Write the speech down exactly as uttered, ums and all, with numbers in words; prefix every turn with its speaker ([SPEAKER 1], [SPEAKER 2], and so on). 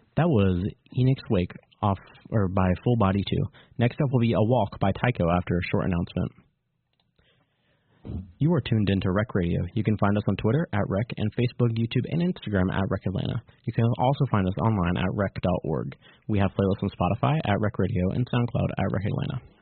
[SPEAKER 1] That was Enix Wake off or by Full Body two. Next up will be A Walk by Tycho after a short announcement. You are tuned into Rec Radio. You can find us on Twitter at Rec and Facebook, YouTube, and Instagram at Rec Atlanta. You can also find us online at rec dot org. We have playlists on Spotify at Rec Radio and SoundCloud at Rec Atlanta.